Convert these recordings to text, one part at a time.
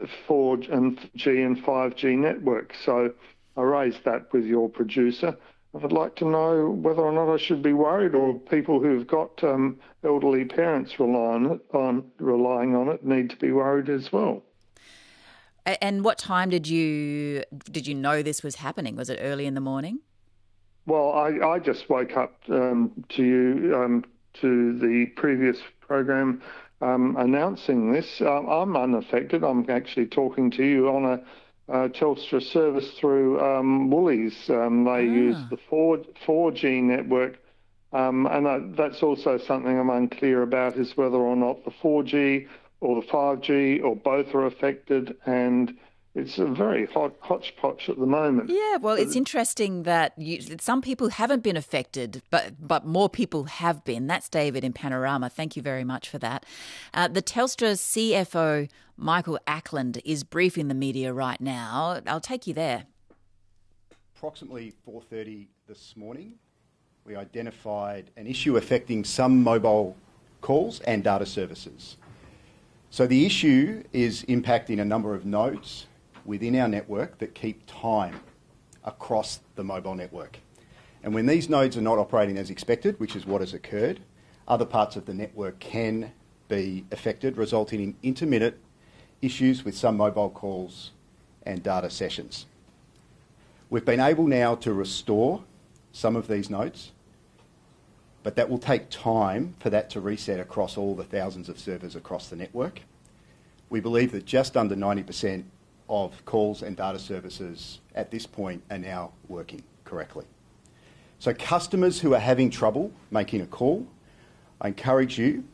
4G and 5G networks. So I raised that with your producer. I'd like to know whether or not I should be worried, or people who've got elderly parents relying on it need to be worried as well. And what time did you know this was happening? Was it early in the morning? Well, I just woke up to the previous program announcing this. I'm unaffected. I'm actually talking to you on a Telstra service through Woolies. They use the 4G network, and that's also something I'm unclear about, is whether or not the 4G or the 5G or both are affected, and it's a very hodgepodge at the moment. Yeah, well, it's interesting that some people haven't been affected, but more people have been. That's David in Panorama. Thank you very much for that. The Telstra CFO, Michael Ackland, is briefing the media right now. I'll take you there. Approximately 4:30 this morning, we identified an issue affecting some mobile calls and data services. So the issue is impacting a number of nodes within our network that keep time across the mobile network. And when these nodes are not operating as expected, which is what has occurred, other parts of the network can be affected, resulting in intermittent issues with some mobile calls and data sessions. We've been able now to restore some of these nodes, but that will take time for that to reset across all the thousands of servers across the network. We believe that just under 90% of calls and data services at this point are now working correctly. So customers who are having trouble making a call, I encourage you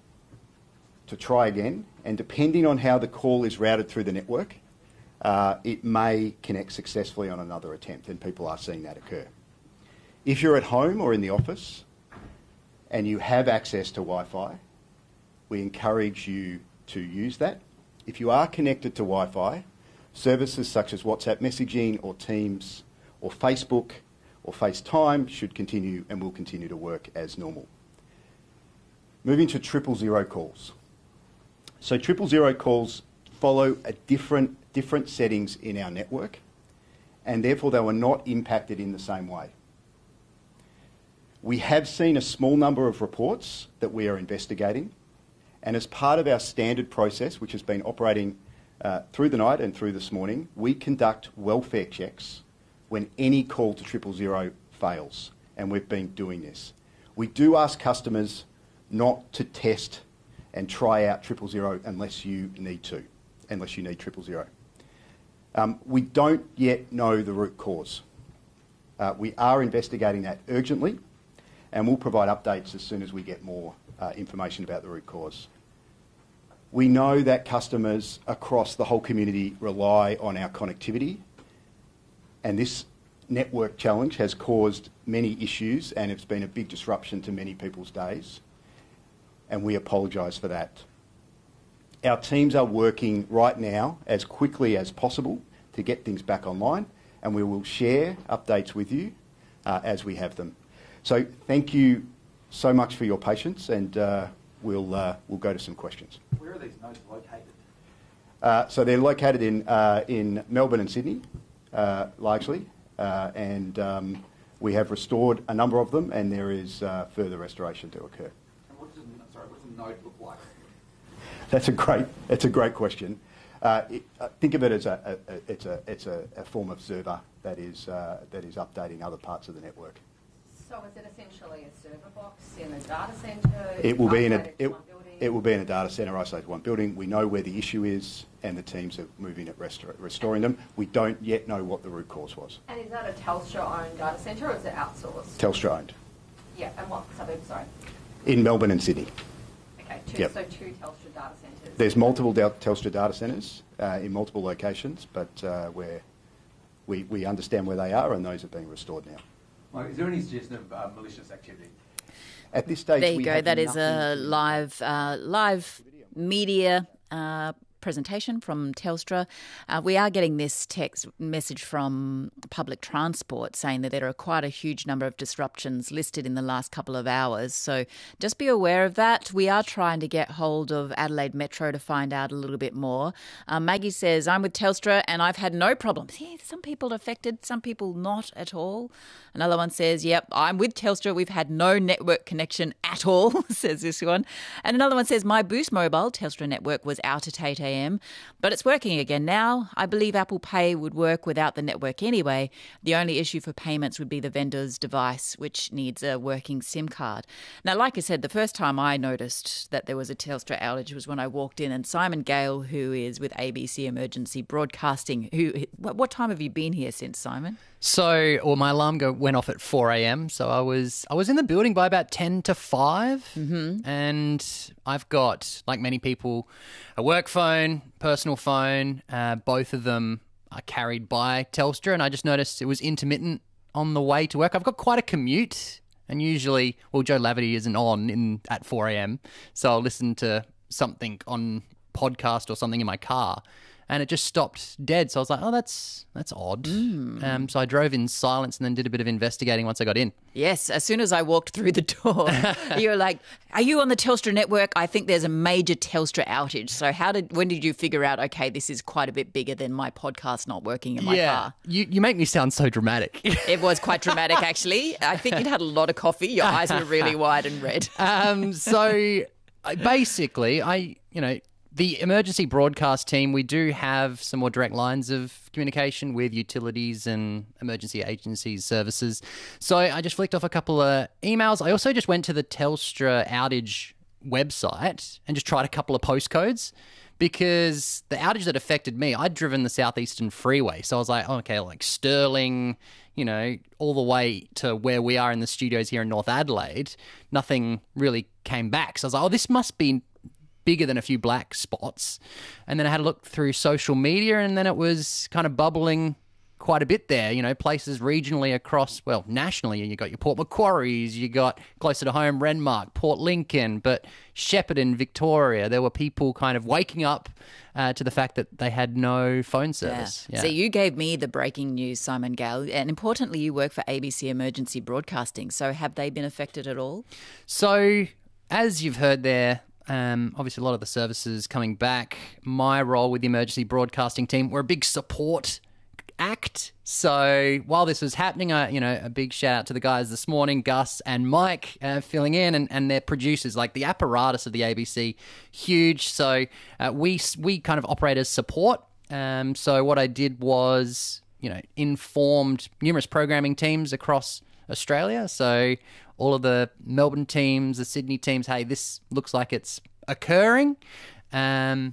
to try again, and depending on how the call is routed through the network, it may connect successfully on another attempt, and people are seeing that occur. If you're at home or in the office and you have access to Wi-Fi, we encourage you to use that. If you are connected to Wi-Fi, services such as WhatsApp messaging or Teams or Facebook or FaceTime should continue and will continue to work as normal. Moving to 000 calls. So 000 calls follow a different settings in our network, and therefore they were not impacted in the same way. We have seen a small number of reports that we are investigating, and as part of our standard process, which has been operating through the night and through this morning, we conduct welfare checks when any call to 000 fails, and we've been doing this. We do ask customers not to test and try out 000 unless you need 000. We don't yet know the root cause. We are investigating that urgently, and we'll provide updates as soon as we get more information about the root cause. We know that customers across the whole community rely on our connectivity, and this network challenge has caused many issues, and it's been a big disruption to many people's days, and we apologise for that. Our teams are working right now as quickly as possible to get things back online, and we will share updates with you as we have them. So thank you so much for your patience, and we'll go to some questions. Where are these nodes located? So they're located in Melbourne and Sydney, largely, and we have restored a number of them, and there is further restoration to occur. And what does the node look like? That's a great question. Think of it as a form of server that is updating other parts of the network. So is it essentially a server box in a data centre? It will be in a data centre isolated to one building. We know where the issue is, and the teams are moving at restoring them. We don't yet know what the root cause was. And is that a Telstra-owned data centre, or is it outsourced? Telstra-owned. Yeah, and what suburb, sorry? In Melbourne and Sydney. Okay, so two Telstra data centres. There's multiple Telstra data centres in multiple locations, but we understand where they are, and those are being restored now. Is there any suggestion of malicious activity? At this stage, there you go. That is a live media presentation from Telstra. We are getting this text message from public transport saying that there are quite a huge number of disruptions listed in the last couple of hours. So just be aware of that. We are trying to get hold of Adelaide Metro to find out a little bit more. Maggie says, I'm with Telstra and I've had no problems. Yeah, some people affected, some people not at all. Another one says, yep, I'm with Telstra. We've had no network connection at all, says this one. And another one says, my Boost Mobile Telstra network was out at 8 a.m, but it's working again now. I believe Apple Pay would work without the network anyway. The only issue for payments would be the vendor's device, which needs a working SIM card. Now, like I said, the first time I noticed that there was a Telstra outage was when I walked in, and Simon Gale, who is with ABC Emergency Broadcasting, what time have you been here since, Simon? So, my alarm went off at 4 a.m. So I was in the building by about 10 to 5. And I've got, like many people, a work phone, personal phone. Both of them are carried by Telstra, and I just noticed it was intermittent on the way to work. I've got quite a commute, and usually, Joe Laverty isn't on at 4 a.m, so I'll listen to something on podcast or something in my car. And it just stopped dead. So I was like, oh, that's odd. So I drove in silence and then did a bit of investigating once I got in. Yes, as soon as I walked through the door, you were like, are you on the Telstra network? I think there's a major Telstra outage. So when did you figure out, okay, this is quite a bit bigger than my podcast not working in my car? You make me sound so dramatic. It was quite dramatic, actually. I think you'd had a lot of coffee. Your eyes were really wide and red. So basically, the emergency broadcast team, we do have some more direct lines of communication with utilities and emergency agencies services. So I just flicked off a couple of emails. I also just went to the Telstra outage website and just tried a couple of postcodes, because the outage that affected me, I'd driven the Southeastern Freeway. So I was like, okay, like Stirling, all the way to where we are in the studios here in North Adelaide, nothing really came back. So I was like, oh, this must be bigger than a few black spots. And then I had a look through social media, and then it was kind of bubbling quite a bit there, places regionally across, nationally. You got your Port Macquarie's, you got closer to home, Renmark, Port Lincoln, but Shepparton, Victoria, there were people kind of waking up to the fact that they had no phone service. Yeah. So you gave me the breaking news, Simon Gale, and importantly, you work for ABC Emergency Broadcasting. So have they been affected at all? So as you've heard there, obviously a lot of the services coming back. My role with the emergency broadcasting team, we're a big support act. So while this was happening, a big shout out to the guys this morning, Gus and Mike, filling in, and their producers, like the apparatus of the ABC, huge. So we kind of operate as support. So what I did was, informed numerous programming teams across Australia. So all of the Melbourne teams, the Sydney teams, hey, this looks like it's occurring. The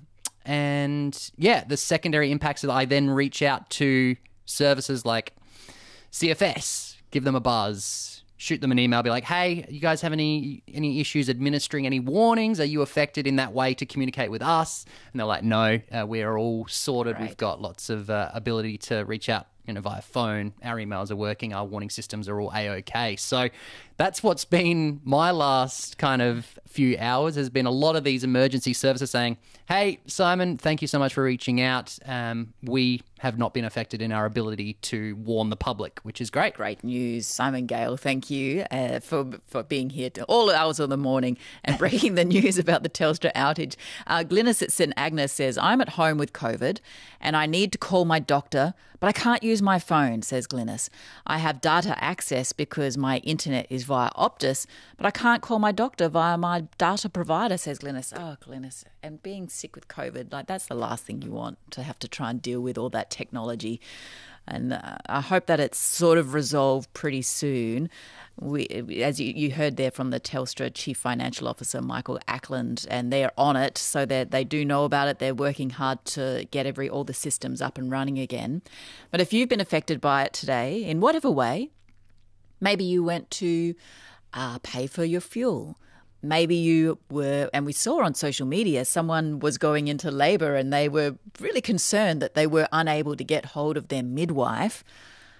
secondary impacts that I then reach out to services like CFS, give them a buzz, shoot them an email, be like, hey, you guys have any issues administering any warnings? Are you affected in that way to communicate with us? And they're like, no, we're all sorted. Right. We've got lots of ability to reach out via phone. Our emails are working. Our warning systems are all A-OK. So that's what's been my last kind of few hours, has been a lot of these emergency services saying, hey, Simon, thank you so much for reaching out. We have not been affected in our ability to warn the public, which is great. Great news. Simon Gale, thank you for being here to all hours of the morning and breaking the news about the Telstra outage. Glynis at St Agnes says, I'm at home with COVID and I need to call my doctor, but I can't use my phone, says Glynis. I have data access because my internet is via Optus, but I can't call my doctor via my data provider, says Glynis. Oh, Glynis, and being sick with COVID, that's the last thing you want, to have to try and deal with all that technology. And I hope that it's sort of resolved pretty soon. As you heard there from the Telstra Chief Financial Officer, Michael Ackland, and they're on it, so that they do know about it. They're working hard to get all the systems up and running again. But if you've been affected by it today, in whatever way, maybe you went to pay for your fuel. Maybe you were, and we saw on social media, someone was going into labour and they were really concerned that they were unable to get hold of their midwife.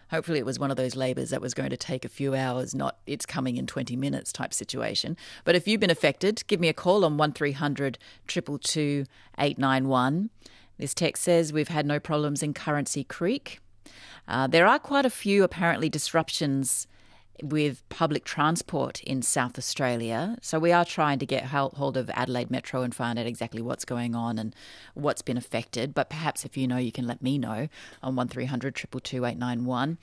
Hopefully it was one of those labours that was going to take a few hours, not it's coming in 20 minutes type situation. But if you've been affected, give me a call on 1300 222 891. This text says we've had no problems in Currency Creek. There are quite a few apparently disruptions with public transport in South Australia. So we are trying to get hold of Adelaide Metro and find out exactly what's going on and what's been affected. But perhaps if you know, you can let me know on 1300 222 891.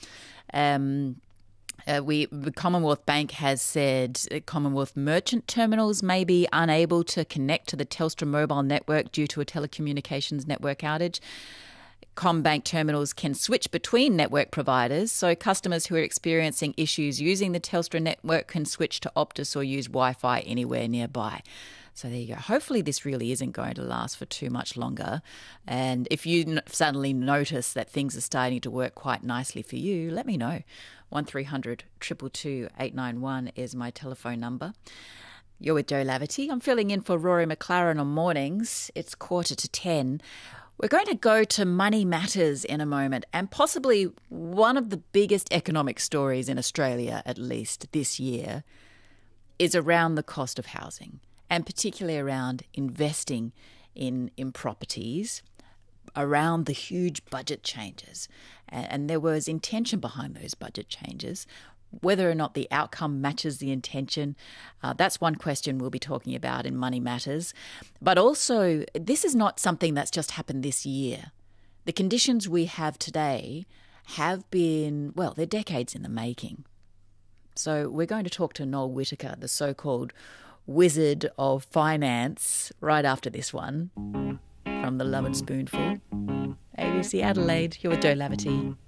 The Commonwealth Bank has said Commonwealth merchant terminals may be unable to connect to the Telstra mobile network due to a telecommunications network outage. CommBank terminals can switch between network providers, so customers who are experiencing issues using the Telstra network can switch to Optus or use Wi-Fi anywhere nearby. So there you go. Hopefully this really isn't going to last for too much longer. And if you suddenly notice that things are starting to work quite nicely for you, let me know. 1300 222 891 is my telephone number. You're with Jo Laverty. I'm filling in for Rory McLaren on mornings. It's 9:45. We're going to go to Money Matters in a moment, and possibly one of the biggest economic stories in Australia, at least this year, is around the cost of housing, and particularly around investing in properties, around the huge budget changes. And there was intention behind those budget changes. Whether or not the outcome matches the intention, that's one question we'll be talking about in Money Matters. But also, this is not something that's just happened this year. The conditions we have today have been, well, they're decades in the making. So we're going to talk to Noel Whittaker, the so-called wizard of finance, right after this one from the Love and Spoonful. ABC Adelaide, you're with Jo Laverty.